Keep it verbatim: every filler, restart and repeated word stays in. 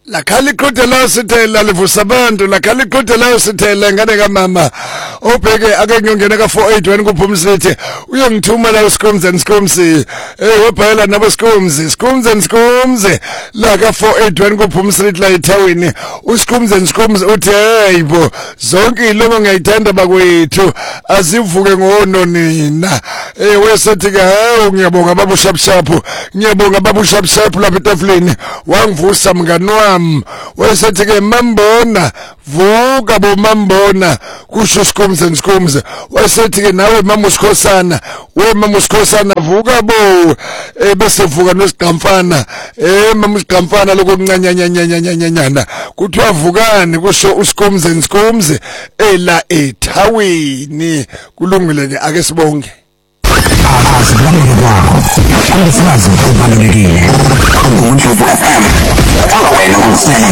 La khali qhudela sithela livusa abantu la khali qhudela sithela ngane kamama obheke ake ngiyongena ka four eight one kuphumisithi uyongithuma la uScombs and Scombs eh webhala nabo Scombs Scombs and Scombs la ka four eight one kuphumisithi la eThawini uScombs and Scombs uthi hayibo zonke ilongo ngiyayithanda bakwethu azivuke ngono nina eh wesethi ke hawu ngiyabonga babu shap shap ngiyabonga babu shap shap lapha etafuleni wangivusa mngani wami wesethi ke mambona vuka bo mambona kusho Scombs and Scombs wesethi ke nawe mama uSikhosana we mama uSikhosana vuka bo eh bese vuka nosigqamfana eh mama usigqamfana lokuncanyanyanyanyanyanyana kuthi wavukani kusho uScombs and Scombs ela eThawini kulungile ke ake sibonge asibaleke kwakho angisazi ukubalekile umuntu F M awena umsele